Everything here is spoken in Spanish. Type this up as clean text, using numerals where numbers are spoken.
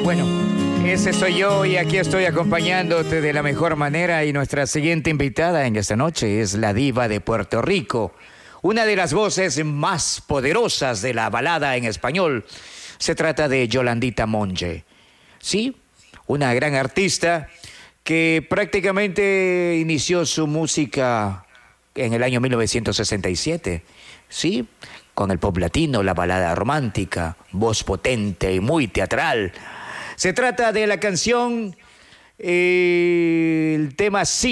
Bueno, ese soy yo y aquí estoy acompañándote de la mejor manera y nuestra siguiente invitada en esta noche es la diva de Puerto Rico, una de las voces más poderosas de la balada en español. Se trata de Yolandita Monge. Sí, una gran artista que prácticamente inició su música en el año 1967, ¿sí? Con el pop latino, la balada romántica, voz potente y muy teatral. Se trata de la canción, el tema Sí.